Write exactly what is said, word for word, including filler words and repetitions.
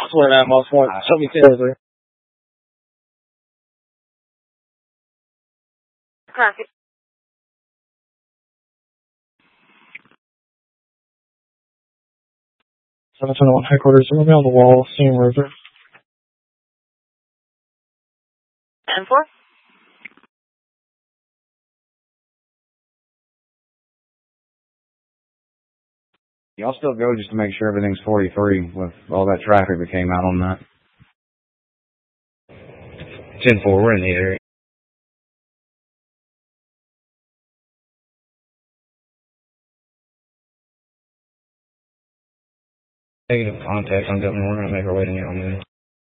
twenty-nine miles point. Show me ten there. Copy. seven twenty-one headquarters. We'll be on the wall. Seeing River. ten four. Y'all still go just to make sure everything's forty-three with all that traffic that came out on that. ten four, we're in the area. Negative contact on Governor. We're going to make our way to Neon.